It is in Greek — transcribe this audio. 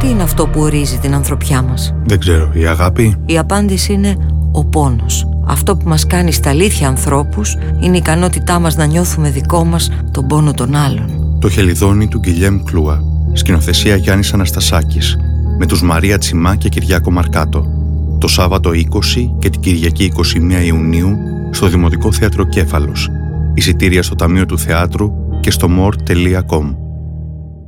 τι είναι αυτό που ορίζει την ανθρωπιά μας? Δεν ξέρω, η αγάπη? Η απάντηση είναι ο πόνος. Αυτό που μας κάνει στα αλήθεια ανθρώπους είναι η ικανότητά μας να νιώθουμε δικό μας τον πόνο των άλλων. Το Χελιδόνι του Γκυλιέμ Κλούα. Σκηνοθεσία Γιάννης Αναστασάκης. Με τους Μαρία Τσιμά και Κυριάκο Μαρκάτο. Το Σάββατο 20 και την Κυριακή 21 Ιουνίου στο Δημοτικό Θέατρο Κέφαλος. Εισιτήρια στο Ταμείο του Θεάτρου και στο more.com.